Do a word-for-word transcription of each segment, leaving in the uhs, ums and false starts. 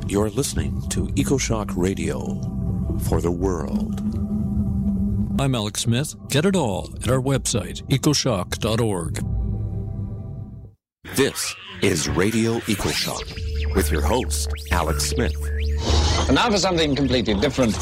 You're listening to EcoShock Radio for the world. I'm Alex Smith. Get it all at our website, ecoshock dot org. This is Radio EcoShock with your host, Alex Smith. And now for something completely different.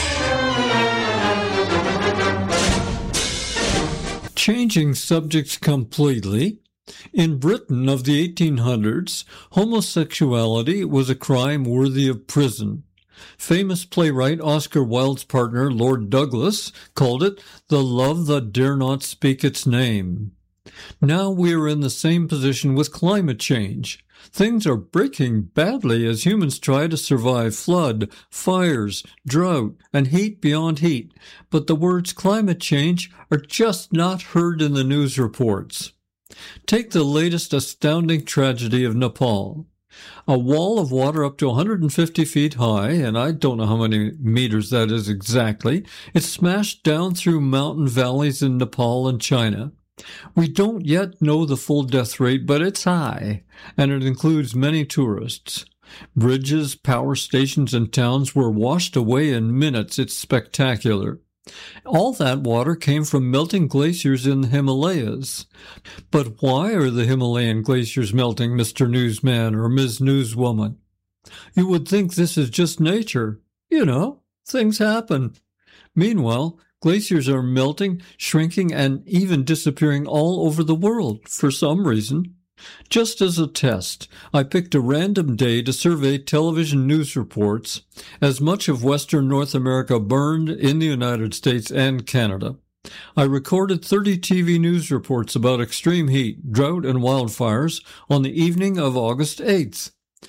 Changing subjects completely, in Britain of the eighteen hundreds, homosexuality was a crime worthy of prison. Famous playwright Oscar Wilde's partner, Lord Douglas, called it the love that dare not speak its name. Now we are in the same position with climate change. Things are breaking badly as humans try to survive flood, fires, drought, and heat beyond heat. But the words climate change are just not heard in the news reports. Take the latest astounding tragedy of Nepal. A wall of water up to one hundred fifty feet high, and I don't know how many meters that is exactly, it smashed down through mountain valleys in Nepal and China. We don't yet know the full death rate, but it's high, and it includes many tourists. Bridges, power stations, and towns were washed away in minutes. It's spectacular. All that water came from melting glaciers in the Himalayas. But why are the Himalayan glaciers melting, Mister Newsman or Miz Newswoman? You would think this is just nature. You know, things happen. Meanwhile, glaciers are melting, shrinking, and even disappearing all over the world for some reason. Just as a test, I picked a random day to survey television news reports as much of Western North America burned in the United States and Canada. I recorded thirty T V news reports about extreme heat, drought, and wildfires on the evening of August eighth.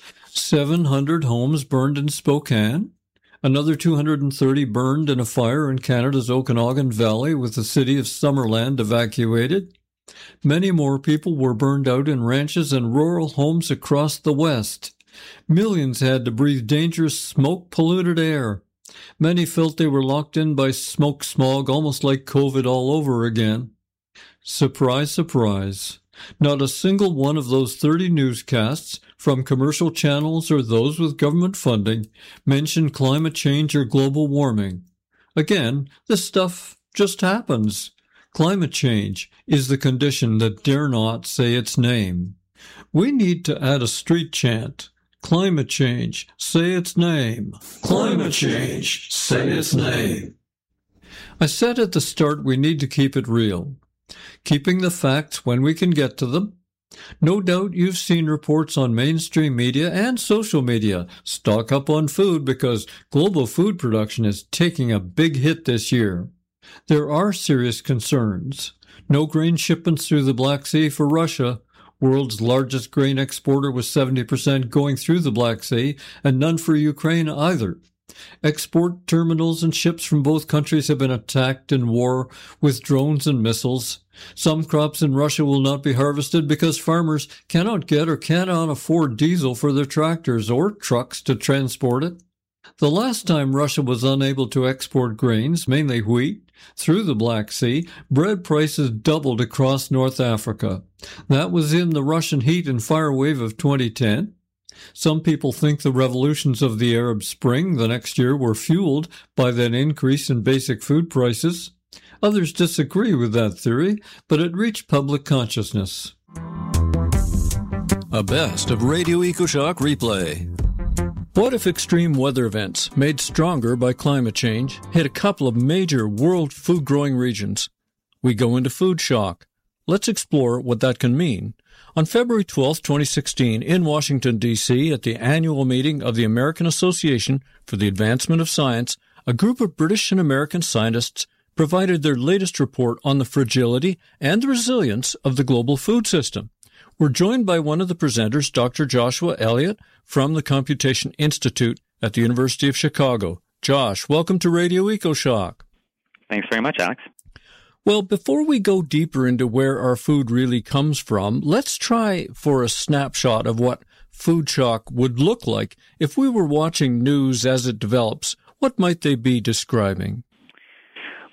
seven hundred homes burned in Spokane. Another two hundred thirty burned in a fire in Canada's Okanagan Valley with the city of Summerland evacuated. Many more people were burned out in ranches and rural homes across the West. Millions had to breathe dangerous smoke-polluted air. Many felt they were locked in by smoke smog, almost like COVID all over again. Surprise, surprise. Not a single one of those thirty newscasts, from commercial channels or those with government funding, mentioned climate change or global warming. Again, this stuff just happens. Climate change is the condition that dare not say its name. We need to add a street chant. Climate change, say its name. Climate change, say its name. I said at the start we need to keep it real. Keeping the facts when we can get to them. No doubt you've seen reports on mainstream media and social media. Stock up on food because global food production is taking a big hit this year. There are serious concerns. No grain shipments through the Black Sea for Russia, world's largest grain exporter with seventy percent going through the Black Sea, and none for Ukraine either. Export terminals and ships from both countries have been attacked in war with drones and missiles. Some crops in Russia will not be harvested because farmers cannot get or cannot afford diesel for their tractors or trucks to transport it. The last time Russia was unable to export grains, mainly wheat, through the Black Sea, bread prices doubled across North Africa. That was in the Russian heat and fire wave of twenty ten. Some people think the revolutions of the Arab Spring the next year were fueled by that increase in basic food prices. Others disagree with that theory, but it reached public consciousness. A best of Radio EcoShock replay. What if extreme weather events, made stronger by climate change, hit a couple of major world food-growing regions? We go into food shock. Let's explore what that can mean. On February twelfth, twenty sixteen, in Washington, D C, at the annual meeting of the American Association for the Advancement of Science, a group of British and American scientists provided their latest report on the fragility and the resilience of the global food system. We're joined by one of the presenters, Doctor Joshua Elliott, from the Computation Institute at the University of Chicago. Josh, welcome to Radio EcoShock. Thanks very much, Alex. Well, before we go deeper into where our food really comes from, let's try for a snapshot of what food shock would look like if we were watching news as it develops. What might they be describing?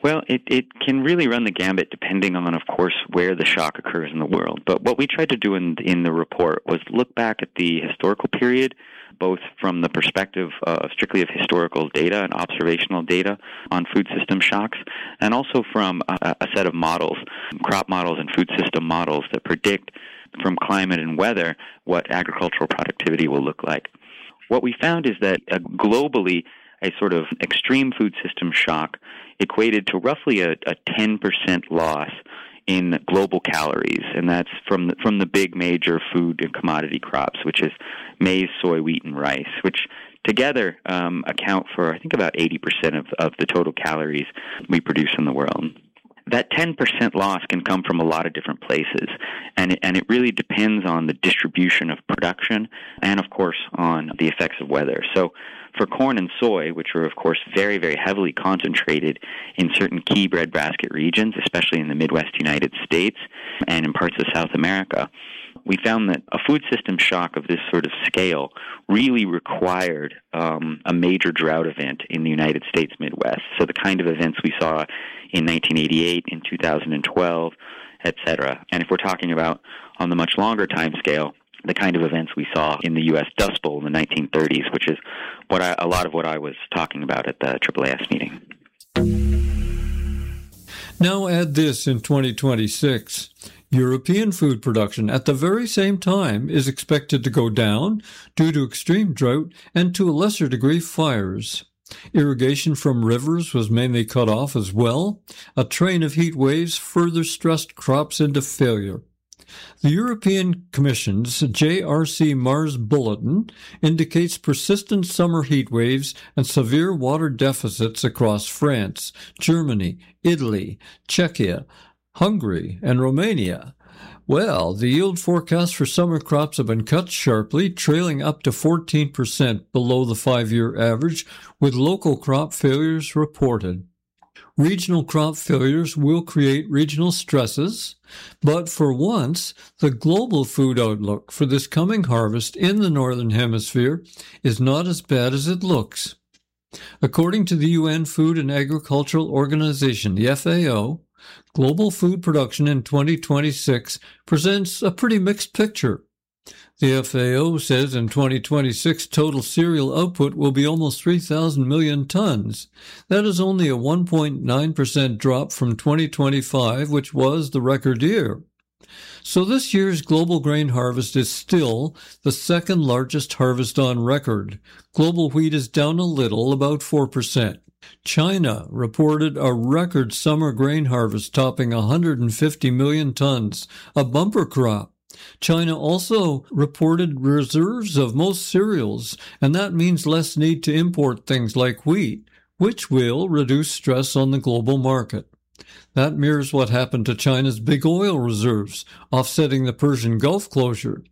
Well, it, it can really run the gambit depending on, of course, where the shock occurs in the world. But what we tried to do in, in the report was look back at the historical period, both from the perspective uh, strictly of historical data and observational data on food system shocks, and also from a, a set of models, crop models and food system models that predict from climate and weather what agricultural productivity will look like. What we found is that uh, globally, a sort of extreme food system shock equated to roughly a, a ten percent loss in global calories, and that's from the, from the big major food and commodity crops, which is maize, soy, wheat, and rice, which together um, account for, I think, about eighty percent of, of the total calories we produce in the world. That ten percent loss can come from a lot of different places, and it, and it really depends on the distribution of production and, of course, on the effects of weather. So for corn and soy, which are, of course, very, very heavily concentrated in certain key breadbasket regions, especially in the Midwest United States and in parts of South America, we found that a food system shock of this sort of scale really required um, a major drought event in the United States Midwest. So the kind of events we saw in nineteen eighty-eight, in two thousand twelve, et cetera. And if we're talking about on the much longer time scale, the kind of events we saw in the U S Dust Bowl in the nineteen thirties, which is what I, a lot of what I was talking about at the triple A S meeting. Now add this in twenty twenty-six. European food production at the very same time is expected to go down due to extreme drought and to a lesser degree fires. Irrigation from rivers was mainly cut off as well. A train of heat waves further stressed crops into failure. The European Commission's J R C Mars Bulletin indicates persistent summer heat waves and severe water deficits across France, Germany, Italy, Czechia, Hungary, and Romania. Well, the yield forecasts for summer crops have been cut sharply, trailing up to fourteen percent below the five-year average, with local crop failures reported. Regional crop failures will create regional stresses, but for once, the global food outlook for this coming harvest in the Northern Hemisphere is not as bad as it looks. According to the U N Food and Agricultural Organization, the F A O, global food production in twenty twenty-six presents a pretty mixed picture. The F A O says in twenty twenty-six total cereal output will be almost three thousand million tons. That is only a one point nine percent drop from twenty twenty-five, which was the record year. So this year's global grain harvest is still the second largest harvest on record. Global wheat is down a little, about four percent. China reported a record summer grain harvest topping one hundred fifty million tons, a bumper crop. China also reported reserves of most cereals, and that means less need to import things like wheat, which will reduce stress on the global market. That mirrors what happened to China's big oil reserves, offsetting the Persian Gulf closure.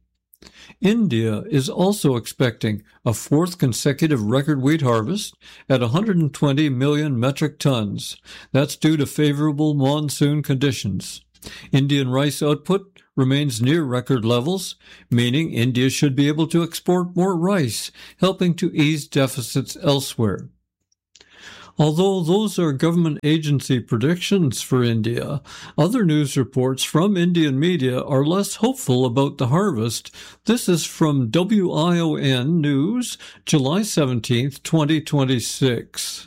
India is also expecting a fourth consecutive record wheat harvest at one hundred twenty million metric tons. That's due to favorable monsoon conditions. Indian rice output remains near record levels, meaning India should be able to export more rice, helping to ease deficits elsewhere. Although those are government agency predictions for India, other news reports from Indian media are less hopeful about the harvest. This is from W I O N News, July seventeenth, twenty twenty-six.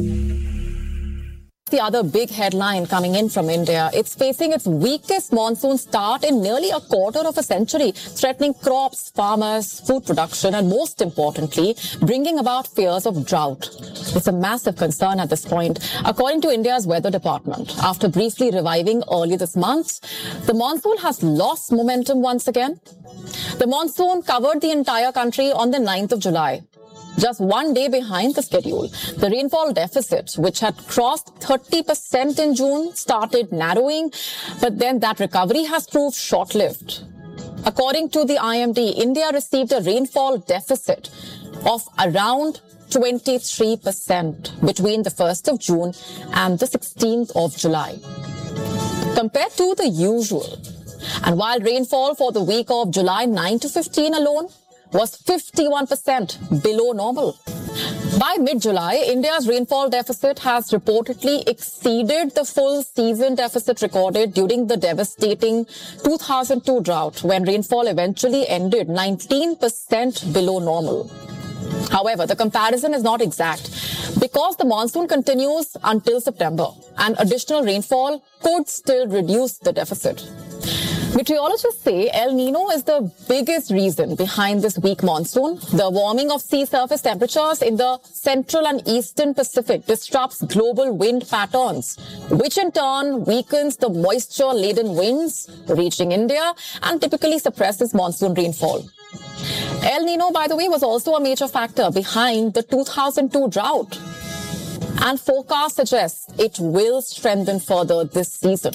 The other big headline coming in from India, it's facing its weakest monsoon start in nearly a quarter of a century, threatening crops, farmers, food production, and most importantly, bringing about fears of drought. It's a massive concern at this point. According to India's weather department, after briefly reviving early this month, the monsoon has lost momentum once again. The monsoon covered the entire country on the ninth of July. Just one day behind the schedule, the rainfall deficit, which had crossed thirty percent in June, started narrowing, but then that recovery has proved short-lived. According to the I M D, India received a rainfall deficit of around twenty-three percent between the first of June and the sixteenth of July. Compared to the usual, and while rainfall for the week of July ninth to fifteenth alone was fifty-one percent below normal. By mid-July, India's rainfall deficit has reportedly exceeded the full season deficit recorded during the devastating two thousand two drought, when rainfall eventually ended nineteen percent below normal. However, the comparison is not exact because the monsoon continues until September and additional rainfall could still reduce the deficit. Meteorologists say El Nino is the biggest reason behind this weak monsoon. The warming of sea surface temperatures in the central and eastern Pacific disrupts global wind patterns, which in turn weakens the moisture-laden winds reaching India and typically suppresses monsoon rainfall. El Nino, by the way, was also a major factor behind the two thousand two drought, and forecasts suggest it will strengthen further this season.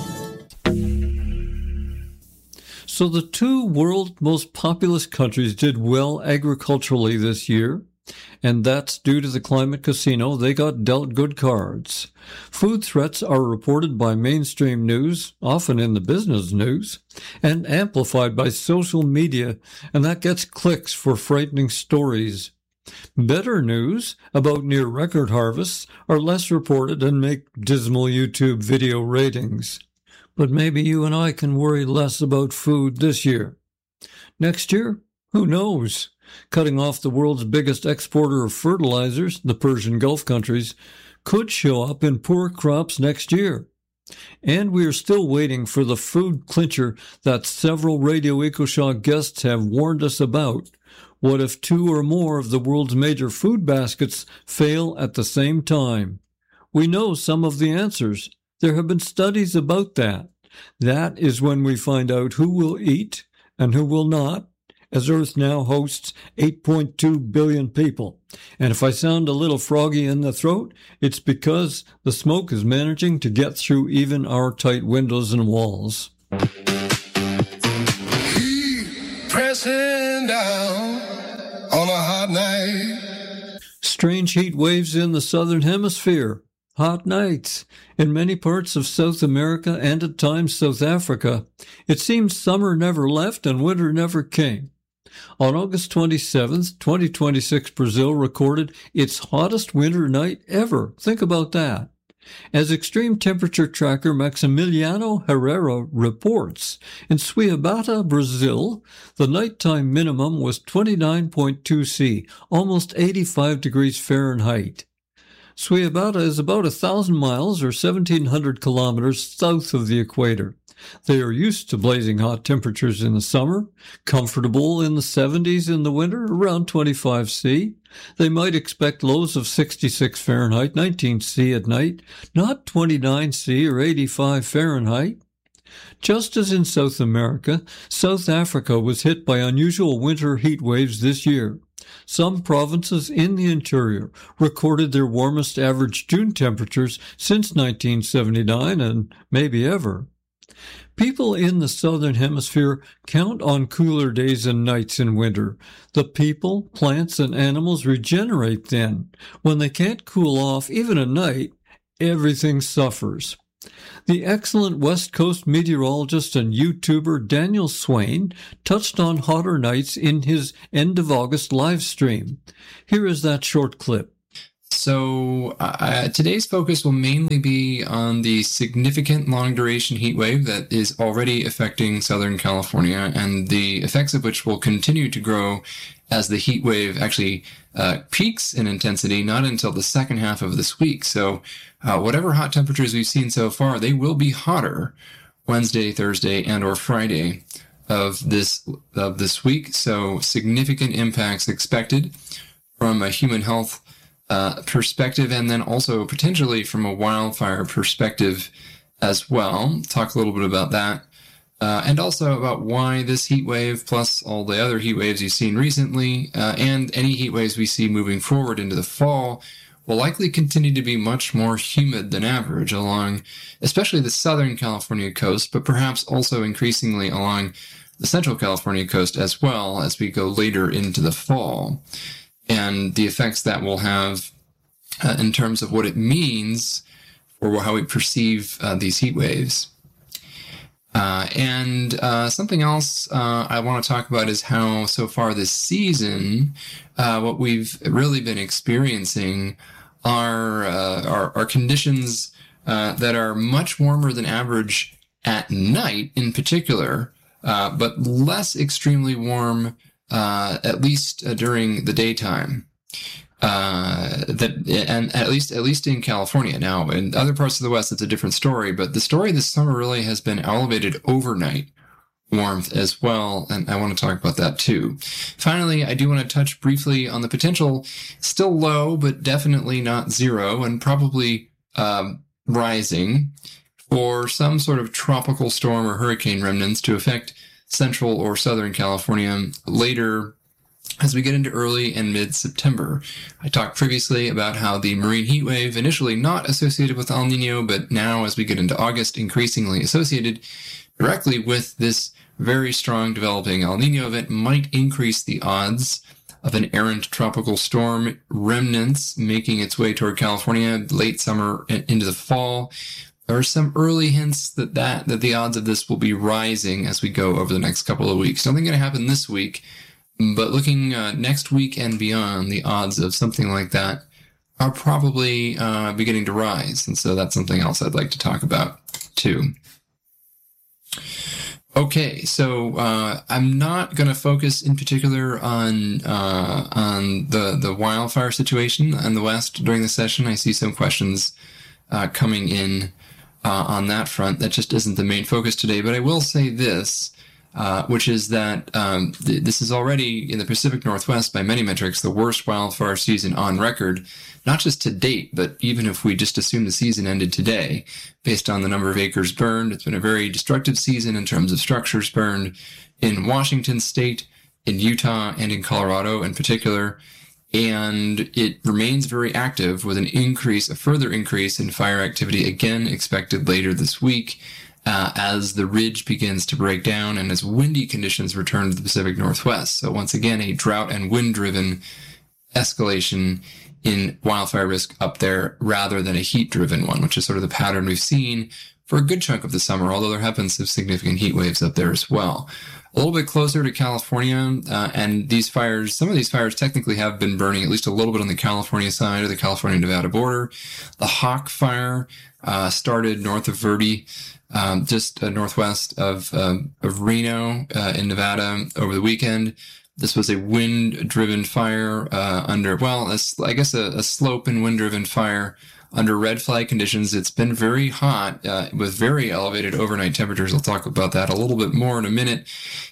So the two world's most populous countries did well agriculturally this year, and that's due to the climate casino. They got dealt good cards. Food threats are reported by mainstream news, often in the business news, and amplified by social media, and that gets clicks for frightening stories. Better news about near-record harvests are less reported and make dismal YouTube video ratings. But maybe you and I can worry less about food this year. Next year, who knows? Cutting off the world's biggest exporter of fertilizers, the Persian Gulf countries, could show up in poor crops next year. And we are still waiting for the food clincher that several Radio EcoShock guests have warned us about. What if two or more of the world's major food baskets fail at the same time? We know some of the answers. There have been studies about that. That is when we find out who will eat and who will not, as Earth now hosts eight point two billion people. And if I sound a little froggy in the throat, it's because the smoke is managing to get through even our tight windows and walls. Keep pressing down on a hot night. Strange heat waves in the southern hemisphere. Hot nights. In many parts of South America and at times South Africa, it seems summer never left and winter never came. On August twenty-seventh, twenty twenty-six, Brazil recorded its hottest winter night ever. Think about that. As extreme temperature tracker Maximiliano Herrera reports, in Cuiabá, Brazil, the nighttime minimum was twenty-nine point two C, almost eighty-five degrees Fahrenheit. Cuiabá is about a thousand miles or seventeen hundred kilometers south of the equator. They are used to blazing hot temperatures in the summer, comfortable in the seventies in the winter, around twenty-five C. They might expect lows of sixty-six Fahrenheit, nineteen C at night, not twenty-nine C or eighty-five Fahrenheit. Just as in South America, South Africa was hit by unusual winter heat waves this year. Some provinces in the interior recorded their warmest average June temperatures since nineteen seventy-nine and maybe ever. People in the southern hemisphere count on cooler days and nights in winter. The people, plants, and animals regenerate then. When they can't cool off even a night, everything suffers. The excellent West Coast meteorologist and YouTuber Daniel Swain touched on hotter nights in his end of August live stream. Here is that short clip. So uh, today's focus will mainly be on the significant long-duration heat wave that is already affecting Southern California and the effects of which will continue to grow as the heat wave actually uh, peaks in intensity, not until the second half of this week. So uh, whatever hot temperatures we've seen so far, they will be hotter Wednesday, Thursday, and or Friday of this of this week. So significant impacts expected from a human health uh, perspective, and then also potentially from a wildfire perspective as well. Talk a little bit about that. Uh, and also about why this heat wave, plus all the other heat waves you've seen recently, uh, and any heat waves we see moving forward into the fall, will likely continue to be much more humid than average along, especially the Southern California coast, but perhaps also increasingly along the Central California coast as well as we go later into the fall. And the effects that will have uh, in terms of what it means for how we perceive uh, these heat waves. Uh, and uh, something else uh, I want to talk about is how so far this season, uh, what we've really been experiencing are uh, are, are conditions uh, that are much warmer than average at night, in particular, uh, but less extremely warm, uh, at least uh, during the daytime. Uh, that and at least at least in California. Now, in other parts of the West, it's a different story. But the story this summer really has been elevated overnight warmth as well, and I want to talk about that too. Finally, I do want to touch briefly on the potential, still low, but definitely not zero, and probably um, rising, for some sort of tropical storm or hurricane remnants to affect central or southern California later as we get into early and mid-September. I talked previously about how the marine heat wave, initially not associated with El Nino, but now as we get into August, increasingly associated directly with this very strong developing El Nino event, might increase the odds of an errant tropical storm remnants making its way toward California late summer and into the fall. There are some early hints that, that, that the odds of this will be rising as we go over the next couple of weeks. Nothing going to happen this week, but looking uh, next week and beyond, the odds of something like that are probably uh, beginning to rise. And so that's something else I'd like to talk about too. Okay, so uh, I'm not going to focus in particular on uh, on the, the wildfire situation in the West during the session. I see some questions uh, coming in uh, on that front. That just isn't the main focus today. But I will say this. Uh, which is that um, th- this is already in the Pacific Northwest by many metrics the worst wildfire season on record, not just to date, but even if we just assume the season ended today, based on the number of acres burned. It's been a very destructive season in terms of structures burned in Washington state, in Utah, and in Colorado in particular. And it remains very active with an increase, a further increase in fire activity again expected later this week. Uh, as the ridge begins to break down and as windy conditions return to the Pacific Northwest. So once again, a drought and wind-driven escalation in wildfire risk up there rather than a heat-driven one, which is sort of the pattern we've seen for a good chunk of the summer, although there have been some significant heat waves up there as well. A little bit closer to California, uh, and these fires, some of these fires technically have been burning at least a little bit on the California side of the California-Nevada border. The Hawk Fire uh, started north of Verde, Um, just uh, northwest of uh, of Reno uh, in Nevada over the weekend. This was a wind-driven fire uh, under, well, a, I guess a, a slope and wind-driven fire under red flag conditions. It's been very hot uh, with very elevated overnight temperatures. I'll talk about that a little bit more in a minute.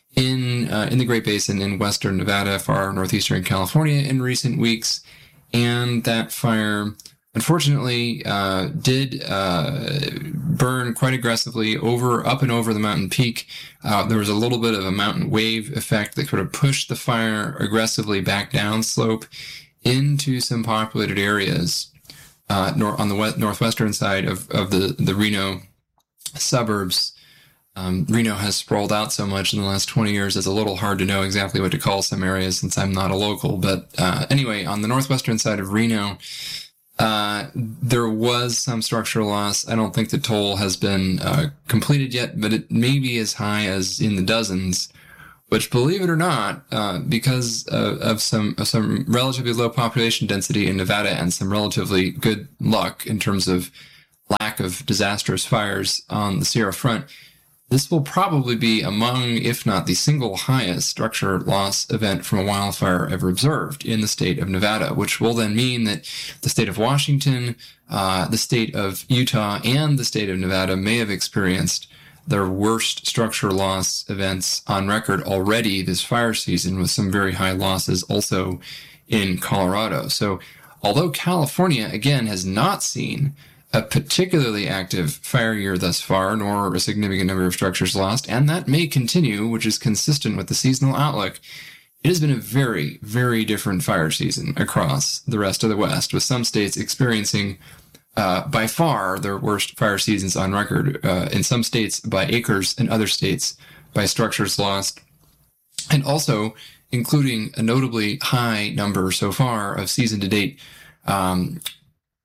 In uh, in the Great Basin in western Nevada, far northeastern California in recent weeks, and that fire unfortunately, uh, did uh, burn quite aggressively over, up and over the mountain peak. Uh, there was a little bit of a mountain wave effect that could have pushed the fire aggressively back down slope into some populated areas uh, nor- on the west- northwestern side of, of the, the Reno suburbs. Um, Reno has sprawled out so much in the last twenty years, it's a little hard to know exactly what to call some areas since I'm not a local. But uh, anyway, on the northwestern side of Reno, Uh, there was some structural loss. I don't think the toll has been uh, completed yet, but it may be as high as in the dozens, which, believe it or not, uh, because of, of some of some relatively low population density in Nevada and some relatively good luck in terms of lack of disastrous fires on the Sierra front, this will probably be among, if not the single highest structure loss event from a wildfire ever observed in the state of Nevada, which will then mean that the state of Washington, uh, the state of Utah, and the state of Nevada may have experienced their worst structure loss events on record already this fire season, with some very high losses also in Colorado. So although California, again, has not seen a particularly active fire year thus far, nor a significant number of structures lost, and that may continue, which is consistent with the seasonal outlook, it has been a very, very different fire season across the rest of the West, with some states experiencing uh, by far their worst fire seasons on record, uh, in some states by acres, in other states by structures lost, and also including a notably high number so far of season-to-date um,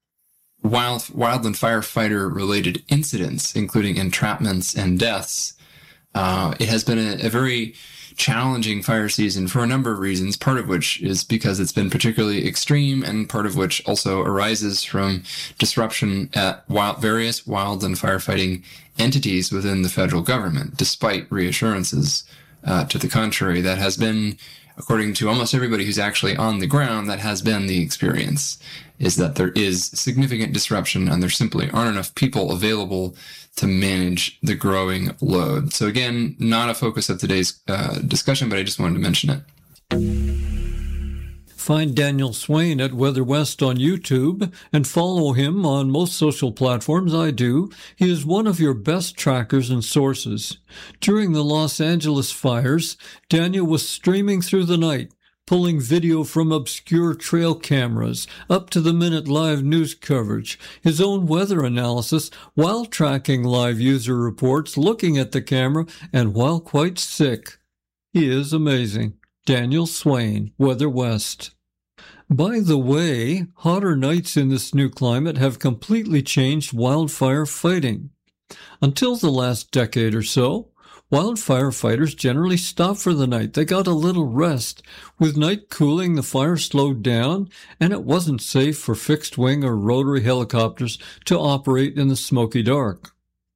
Wild, wildland firefighter-related incidents, including entrapments and deaths, Uh, it has been a, a very challenging fire season for a number of reasons, part of which is because it's been particularly extreme, and part of which also arises from disruption at wild, various wild and firefighting entities within the federal government, despite reassurances uh, to the contrary. That has been, according to almost everybody who's actually on the ground, that has been the experience, is that there is significant disruption and there simply aren't enough people available to manage the growing load. So again, not a focus of today's uh, discussion, but I just wanted to mention it. Find Daniel Swain at Weather West on YouTube and follow him on most social platforms. I do. He is one of your best trackers and sources. During the Los Angeles fires, Daniel was streaming through the night, pulling video from obscure trail cameras, up-to-the-minute live news coverage, his own weather analysis, while tracking live user reports, looking at the camera, and while quite sick. He is amazing. Daniel Swain, Weather West. By the way, hotter nights in this new climate have completely changed wildfire fighting. Until the last decade or so, wildfire fighters generally stopped for the night. They got a little rest. With night cooling, the fire slowed down, and it wasn't safe for fixed-wing or rotary helicopters to operate in the smoky dark.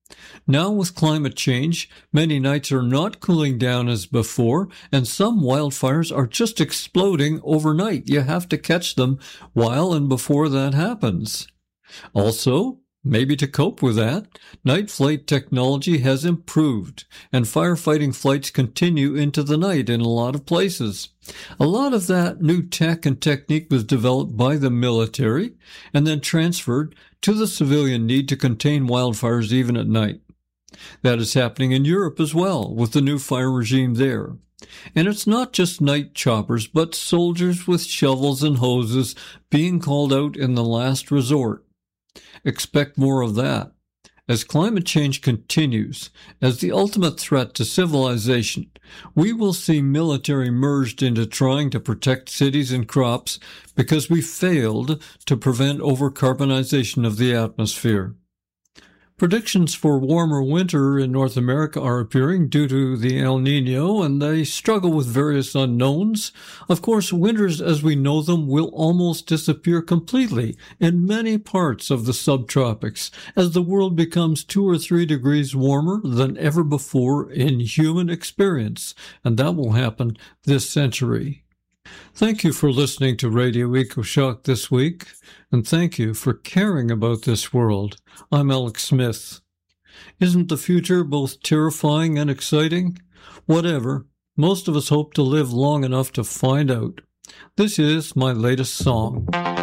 Now, with climate change, many nights are not cooling down as before, and some wildfires are just exploding overnight. You have to catch them while and before that happens. Also, maybe to cope with that, night flight technology has improved, and firefighting flights continue into the night in a lot of places. A lot of that new tech and technique was developed by the military and then transferred to the civilian need to contain wildfires even at night. That is happening in Europe as well, with the new fire regime there. And it's not just night choppers, but soldiers with shovels and hoses being called out in the last resort. Expect more of that. As climate change continues, as the ultimate threat to civilization, we will see military merged into trying to protect cities and crops because we failed to prevent overcarbonization of the atmosphere. Predictions for warmer winter in North America are appearing due to the El Niño, and they struggle with various unknowns. Of course, winters as we know them will almost disappear completely in many parts of the subtropics as the world becomes two or three degrees warmer than ever before in human experience, and that will happen this century. Thank you for listening to Radio EcoShock this week, and thank you for caring about this world. I'm Alex Smith. Isn't the future both terrifying and exciting? Whatever. Most of us hope to live long enough to find out. This is my latest song.